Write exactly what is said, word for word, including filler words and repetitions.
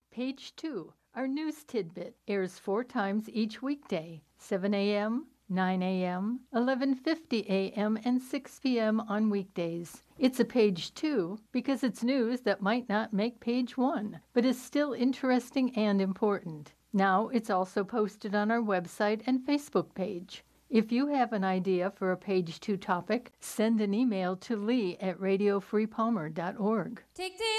Page two, our news tidbit, airs four times each weekday, seven a.m., nine a.m., eleven fifty a.m., and six p.m. on weekdays. It's a page two because it's news that might not make page one, but is still interesting and important. Now it's also posted on our website and Facebook page. If you have an idea for a page two topic, send an email to Lee at radio free palmer dot org. Tick, tick.